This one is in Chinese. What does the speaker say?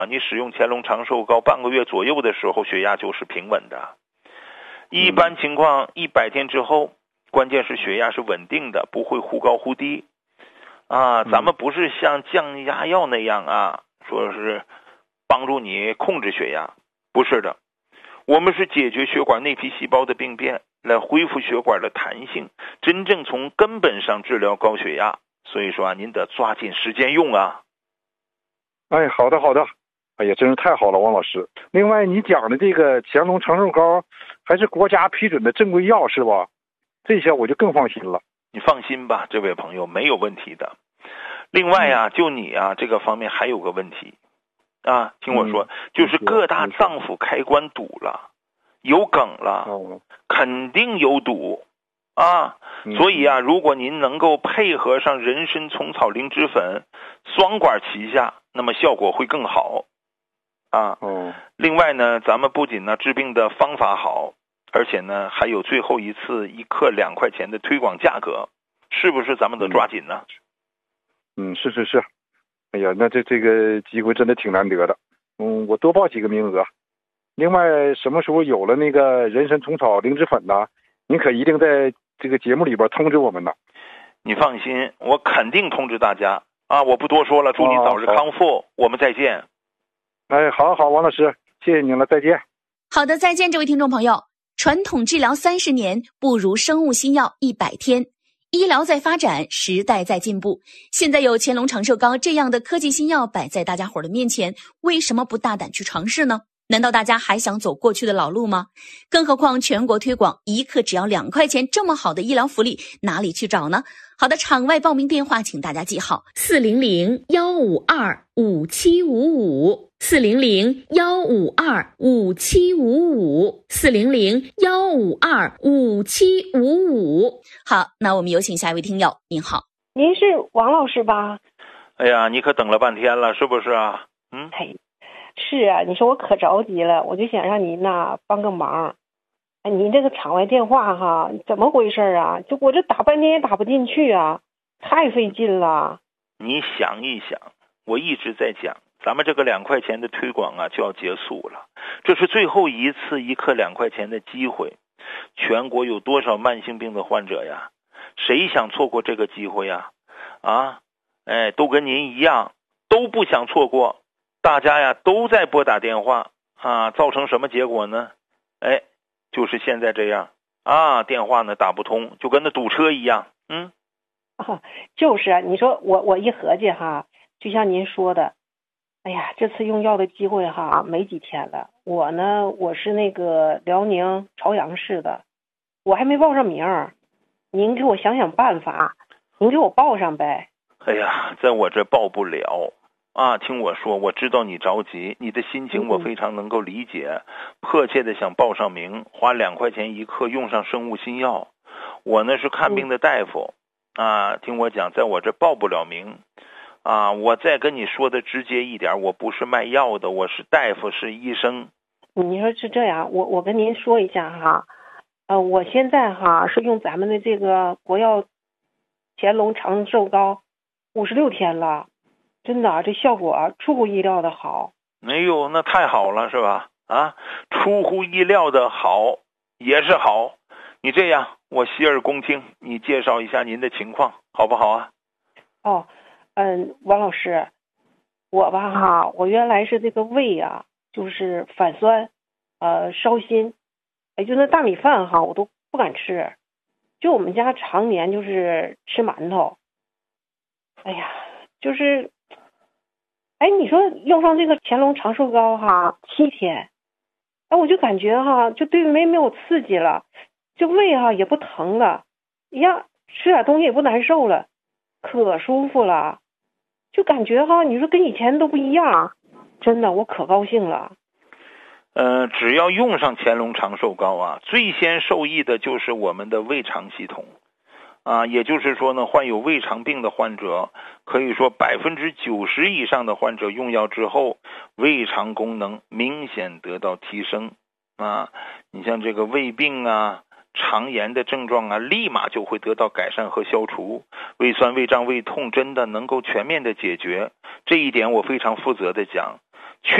你使用乾隆长寿膏半个月左右的时候，血压就是平稳的。一般情况100天之后，关键是血压是稳定的，不会忽高忽低。咱们不是像降压药那样说是帮助你控制血压，不是的。我们是解决血管内皮细胞的病变，来恢复血管的弹性，真正从根本上治疗高血压。所以说您得抓紧时间用啊。 哎，好的好的。哎呀，真是太好了，王老师。另外你讲的这个乾隆长寿膏还是国家批准的正规药是吧？这些我就更放心了。 你放心吧，这位朋友，没有问题的。另外就你这个方面还有个问题听我说，就是各大脏腑开关堵了，有梗了，肯定有堵所以如果您能够配合上人参虫草灵芝粉双管齐下，那么效果会更好另外呢，咱们不仅治病的方法好，而且呢还有最后一次1克2块钱的推广价格，是不是咱们得抓紧呢？ 是。哎呀，那这个机会真的挺难得的。我多报几个名额。另外什么时候有了那个人参虫草灵芝粉呢，您可一定在这个节目里边通知我们呢。 你放心，我肯定通知大家我不多说了，祝你早日康复，我们再见。 哎，好，王老师，谢谢您了，再见。 好的，再见，这位听众朋友。传统治疗30年，不如生物新药100天。医疗在发展，时代在进步。现在有乾隆长寿膏这样的科技新药摆在大家伙的面前，为什么不大胆去尝试呢？难道大家还想走过去的老路吗？更何况全国推广1克只要2块钱，这么好的医疗福利哪里去找呢？好的，场外报名电话请大家记好，400-152-5755，400-152-5755。好，那我们有请下一位听友。您好， 您是王老师吧？ 哎呀，你可等了半天了，是不是啊？ 是啊，你说我可着急了，我就想让您帮个忙。您这个场外电话怎么回事啊？就我这打半天也打不进去太费劲了。 你想一想，我一直在讲，咱们这个2块钱的推广就要结束了，这是最后一次1克2块钱的机会。全国有多少慢性病的患者呀？谁想错过这个机会呀？都跟您一样，都不想错过。大家都在拨打电话造成什么结果呢？就是现在这样电话呢打不通，就跟那堵车一样。 就是你说我一合计就像您说的，哎呀，这次用药的机会没几天了。我是那个辽宁朝阳市的，我还没报上名，您给我想想办法，您给我报上呗。 哎呀，在我这报不了听我说，我知道你着急，你的心情我非常能够理解，迫切的想报上名，花2块钱1克用上生物新药。我呢是看病的大夫听我讲，在我这报不了名我再跟你说的直接一点，我不是卖药的，我是大夫，是医生。 你说是这样，我跟您说一下我现在是用咱们的这个国药乾隆长寿膏56天了，真的这效果出乎意料的好。 没有，那太好了是吧？出乎意料的好也是好。你这样，我洗耳恭听，你介绍一下您的情况好不好啊？ 王老师，我原来是这个胃就是反酸烧心，就那大米饭我都不敢吃，就我们家常年就是吃馒头。哎呀，就是你说用上这个乾隆长寿膏7天，我就感觉就对胃没有刺激了，就胃也不疼了，吃点东西也不难受了，可舒服了，就感觉你说跟以前都不一样，真的我可高兴了。 只要用上乾隆长寿膏最先受益的就是我们的胃肠系统也就是说呢，患有胃肠病的患者，可以说90%以上的患者用药之后，胃肠功能明显得到提升你像这个胃病肠炎的症状立马就会得到改善和消除，胃酸、胃胀、胃痛真的能够全面的解决。这一点我非常负责的讲，